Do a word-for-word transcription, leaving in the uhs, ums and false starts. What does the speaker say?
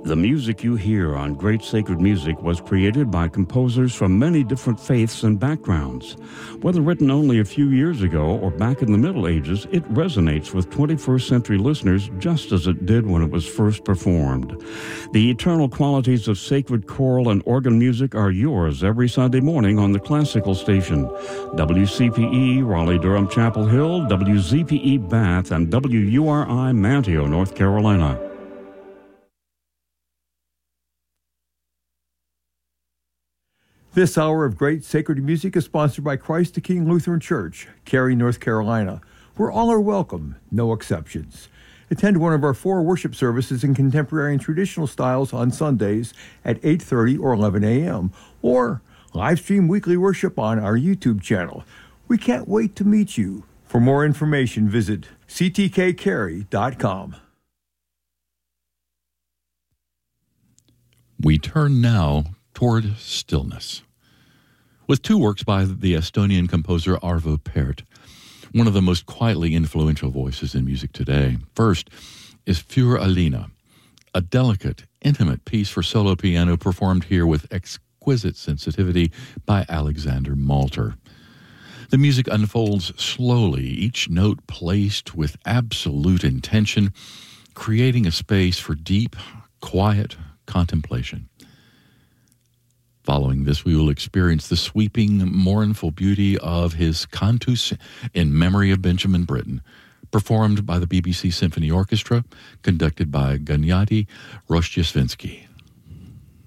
The music you hear on Great Sacred Music was created by composers from many different faiths and backgrounds. Whether written only a few years ago or back in the Middle Ages, it resonates with twenty-first century listeners just as it did when it was first performed. The eternal qualities of sacred choral and organ music are yours every Sunday morning on the Classical Station. W C P E, Raleigh-Durham Chapel Hill, W Z P E Bath, and W U R I Manteo, North Carolina. This hour of Great Sacred Music is sponsored by Christ the King Lutheran Church, Cary, North Carolina, where all are welcome, no exceptions. Attend one of our four worship services in contemporary and traditional styles on Sundays at eight thirty or eleven a.m., or live stream weekly worship on our YouTube channel. We can't wait to meet you. For more information, visit c t k cary dot com. We turn now toward stillness, with two works by the Estonian composer Arvo Pärt, one of the most quietly influential voices in music today. First is Für Alina, a delicate, intimate piece for solo piano performed here with exquisite sensitivity by Alexander Malter. The music unfolds slowly, each note placed with absolute intention, creating a space for deep, quiet contemplation. Following this, we will experience the sweeping, mournful beauty of his Cantus in memory of Benjamin Britten, performed by the B B C Symphony Orchestra, conducted by Gennady Rozhdestvensky.